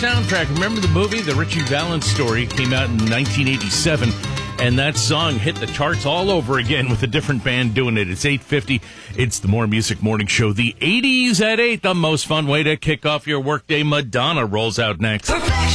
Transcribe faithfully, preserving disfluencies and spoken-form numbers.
Soundtrack. Remember the movie? The Richie Valens Story came out in nineteen eighty-seven, and that song hit the charts all over again with a different band doing it. It's eight fifty. It's the More Music Morning Show. The eighties at eight, the most fun way to kick off your workday. Madonna rolls out next.